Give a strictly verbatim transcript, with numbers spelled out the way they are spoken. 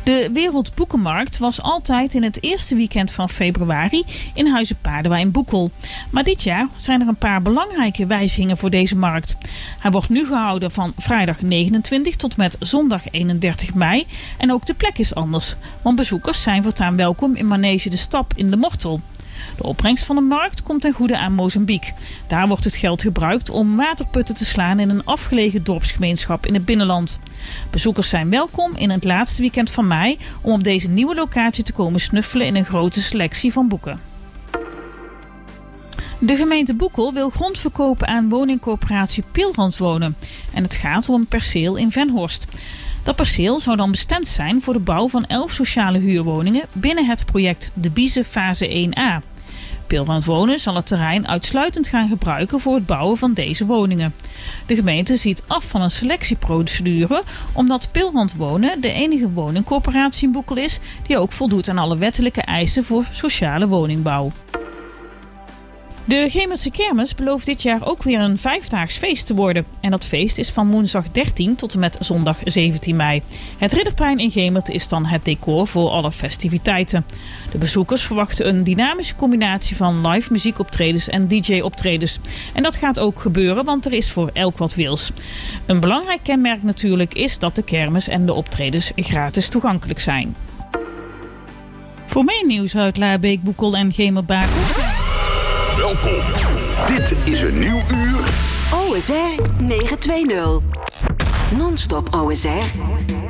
De Wereldboekenmarkt was altijd in het eerste weekend van februari in Huize Paardenwijk in Boekel. Maar dit jaar zijn er een paar belangrijke wijzigingen voor deze markt. Hij wordt nu gehouden van vrijdag negenentwintig tot met zondag eenendertig mei. En ook de plek is anders, want bezoekers zijn voortaan welkom in Manege de Stap in de Mortel. De opbrengst van de markt komt ten goede aan Mozambique. Daar wordt het geld gebruikt om waterputten te slaan in een afgelegen dorpsgemeenschap in het binnenland. Bezoekers zijn welkom in het laatste weekend van mei om op deze nieuwe locatie te komen snuffelen in een grote selectie van boeken. De gemeente Boekel wil grond verkopen aan woningcorporatie Pilrand Wonen. En het gaat om een perceel in Venhorst. Dat perceel zou dan bestemd zijn voor de bouw van elf sociale huurwoningen binnen het project De Biezen fase één a. Pilrand Wonen zal het terrein uitsluitend gaan gebruiken voor het bouwen van deze woningen. De gemeente ziet af van een selectieprocedure omdat Pilrand Wonen de enige woningcorporatie in Boekel is die ook voldoet aan alle wettelijke eisen voor sociale woningbouw. De Gemertse Kermis belooft dit jaar ook weer een vijfdaags feest te worden. En dat feest is van woensdag dertien tot en met zondag zeventien mei. Het Ridderplein in Gemert is dan het decor voor alle festiviteiten. De bezoekers verwachten een dynamische combinatie van live muziekoptredens en D J-optredens. En dat gaat ook gebeuren, want er is voor elk wat wils. Een belangrijk kenmerk natuurlijk is dat de kermis en de optredens gratis toegankelijk zijn. Voor meer nieuws uit Laarbeek, Boekel en Gemert-Bakel. Welkom. Dit is een nieuw uur. O S R negen twee nul. Non-stop O S R.